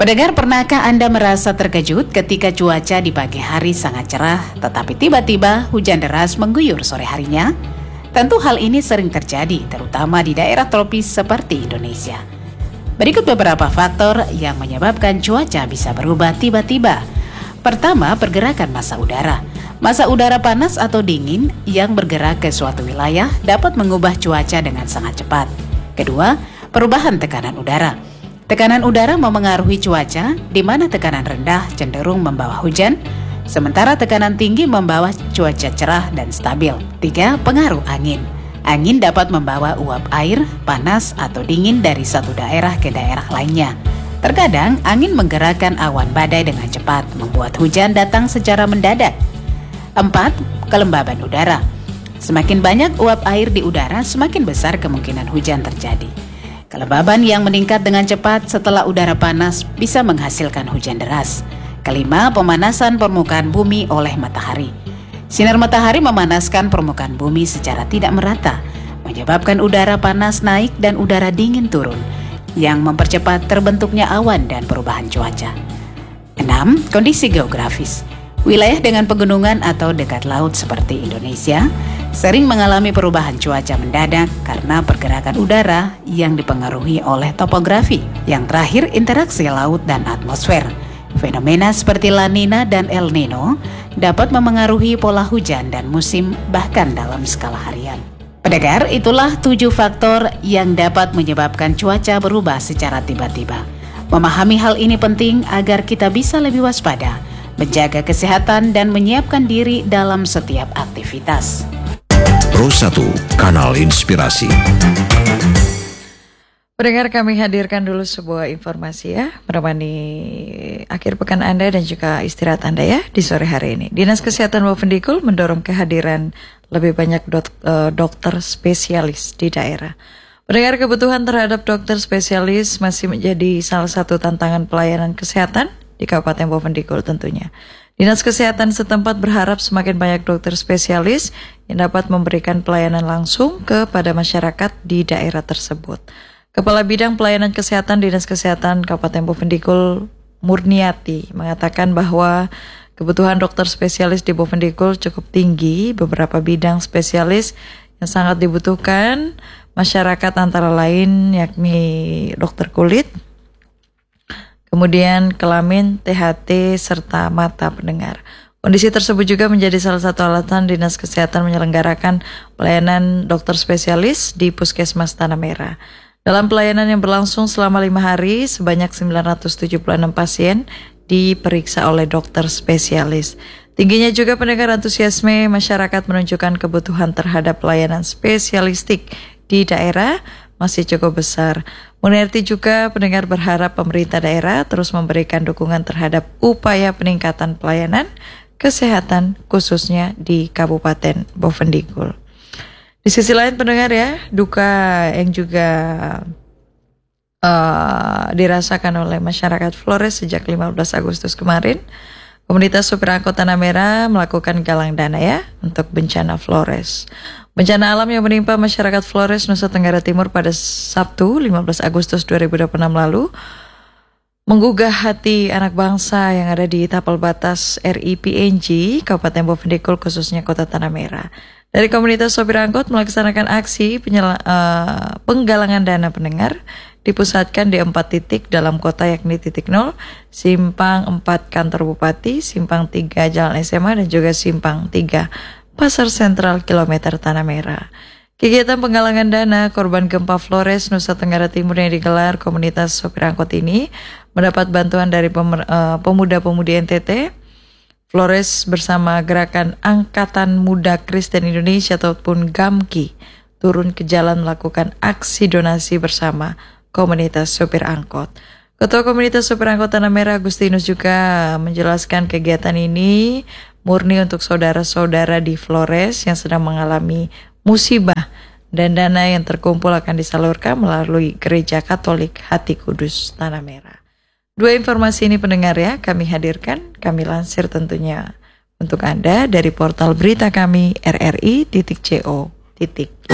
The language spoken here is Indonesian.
Pendengar, pernahkah Anda merasa terkejut ketika cuaca di pagi hari sangat cerah, tetapi tiba-tiba hujan deras mengguyur sore harinya? Tentu hal ini sering terjadi, terutama di daerah tropis seperti Indonesia. Berikut beberapa faktor yang menyebabkan cuaca bisa berubah tiba-tiba. Pertama, pergerakan massa udara. Massa udara panas atau dingin yang bergerak ke suatu wilayah dapat mengubah cuaca dengan sangat cepat. Kedua, perubahan tekanan udara. Tekanan udara memengaruhi cuaca, di mana tekanan rendah cenderung membawa hujan, sementara tekanan tinggi membawa cuaca cerah dan stabil. 3. Pengaruh angin. Angin dapat membawa uap air, panas atau dingin dari satu daerah ke daerah lainnya. Terkadang, angin menggerakkan awan badai dengan cepat, membuat hujan datang secara mendadak. 4. Kelembaban udara. Semakin banyak uap air di udara, semakin besar kemungkinan hujan terjadi. Kelembaban yang meningkat dengan cepat setelah udara panas bisa menghasilkan hujan deras. Kelima, pemanasan permukaan bumi oleh matahari. Sinar matahari memanaskan permukaan bumi secara tidak merata, menyebabkan udara panas naik dan udara dingin turun, yang mempercepat terbentuknya awan dan perubahan cuaca. 6. Kondisi geografis. Wilayah dengan pegunungan atau dekat laut seperti Indonesia sering mengalami perubahan cuaca mendadak karena pergerakan udara yang dipengaruhi oleh topografi. Yang terakhir, interaksi laut dan atmosfer. Fenomena seperti La Nina dan El Nino dapat memengaruhi pola hujan dan musim bahkan dalam skala harian. Pendengar, itulah 7 faktor yang dapat menyebabkan cuaca berubah secara tiba-tiba. Memahami hal ini penting agar kita bisa lebih waspada, menjaga kesehatan dan menyiapkan diri dalam setiap aktivitas. Pro 1, Kanal Inspirasi. Pendengar, kami hadirkan dulu sebuah informasi ya, menemani akhir pekan Anda dan juga istirahat Anda ya di sore hari ini. Dinas Kesehatan Bovendigul mendorong kehadiran lebih banyak dokter spesialis di daerah. Pendengar, kebutuhan terhadap dokter spesialis masih menjadi salah satu tantangan pelayanan kesehatan di Kabupaten Bovendigul tentunya. Dinas Kesehatan setempat berharap semakin banyak dokter spesialis yang dapat memberikan pelayanan langsung kepada masyarakat di daerah tersebut. Kepala Bidang Pelayanan Kesehatan Dinas Kesehatan Kabupaten Bovendigul, Murniati, mengatakan bahwa kebutuhan dokter spesialis di Bovendigul cukup tinggi. Beberapa bidang spesialis yang sangat dibutuhkan masyarakat antara lain yakni dokter kulit, kemudian kelamin, THT, serta mata. Pendengar, kondisi tersebut juga menjadi salah satu alasan Dinas Kesehatan menyelenggarakan pelayanan dokter spesialis di Puskesmas Tanah Merah. Dalam pelayanan yang berlangsung selama 5 hari, sebanyak 976 pasien diperiksa oleh dokter spesialis. Tingginya juga pendengar antusiasme masyarakat menunjukkan kebutuhan terhadap pelayanan spesialistik di daerah masih cukup besar. Murniati juga pendengar berharap pemerintah daerah terus memberikan dukungan terhadap upaya peningkatan pelayanan kesehatan khususnya di Kabupaten Bovendigul. Di sisi lain pendengar ya, duka yang juga dirasakan oleh masyarakat Flores sejak 15 Agustus kemarin. Komunitas supir angkot Tanah Merah melakukan galang dana ya untuk bencana Flores. Bencana alam yang menimpa masyarakat Flores, Nusa Tenggara Timur pada Sabtu 15 Agustus 2026 lalu menggugah hati anak bangsa yang ada di tapal batas RIPNG Kabupaten Bovendigul khususnya Kota Tanah Merah. Dari komunitas sopir angkot melaksanakan aksi penggalangan dana pendengar dipusatkan di 4 titik dalam kota yakni titik 0, Simpang 4 Kantor Bupati, Simpang 3 Jalan SMA dan juga Simpang 3 Pasar Sentral Kilometer Tanah Merah. Kegiatan penggalangan dana korban gempa Flores, Nusa Tenggara Timur yang digelar komunitas sopir angkot ini mendapat bantuan dari pemuda-pemudi NTT, Flores bersama Gerakan Angkatan Muda Kristen Indonesia ataupun GAMKI turun ke jalan melakukan aksi donasi bersama komunitas sopir angkot. Ketua Komunitas Sopir Angkot Tanah Merah Agustinus juga menjelaskan kegiatan ini murni untuk saudara-saudara di Flores yang sedang mengalami musibah dan dana yang terkumpul akan disalurkan melalui Gereja Katolik Hati Kudus Tanah Merah. 2 informasi ini pendengar ya kami hadirkan, kami lansir tentunya untuk Anda dari portal berita kami rri.co.